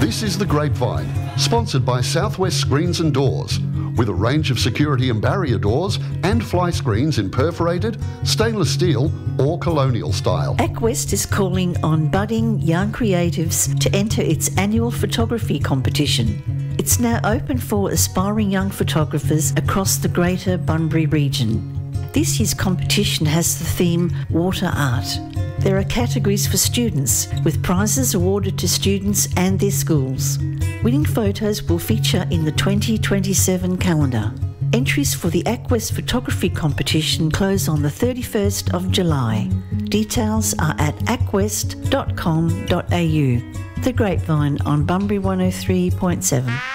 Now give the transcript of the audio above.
This is The Grapevine, sponsored by Southwest Screens and Doors, with a range of security and barrier doors and fly screens in perforated, stainless steel or colonial style. ACWest is calling on budding young creatives to enter its annual photography competition. It's now open for aspiring young photographers across the Greater Bunbury region. This year's competition has the theme Water Art. There are categories for students, with prizes awarded to students and their schools. Winning photos will feature in the 2027 calendar. Entries for the ACWest photography competition close on the 31st of July. Details are at acwest.com.au. The Grapevine on Bunbury 103.7.